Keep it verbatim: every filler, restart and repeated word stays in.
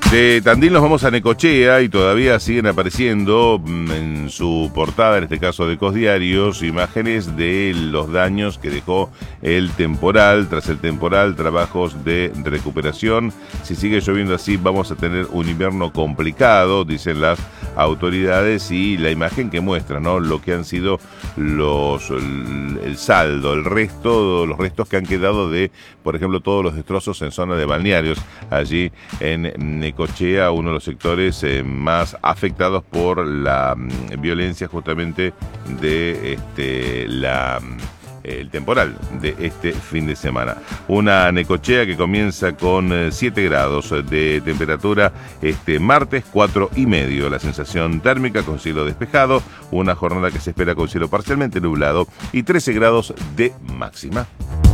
De Tandil nos vamos a Necochea y todavía siguen apareciendo en su portada, en este caso de Ecos Diarios, imágenes de los daños que dejó el temporal. Tras el temporal, trabajos de recuperación. Si sigue lloviendo así, vamos a tener un invierno complicado, dicen las autoridades, y la imagen que muestra, ¿no?, lo que han sido los el, el saldo, el resto, los restos que han quedado de, por ejemplo, todos los destrozos en zona de balnearios, allí en Necochea, uno de los sectores eh, más afectados por la mm, violencia justamente de este la el temporal de este fin de semana. Una Necochea que comienza con siete grados de temperatura este martes, cuatro y medio la sensación térmica con cielo despejado, una jornada que se espera con cielo parcialmente nublado y trece grados de máxima.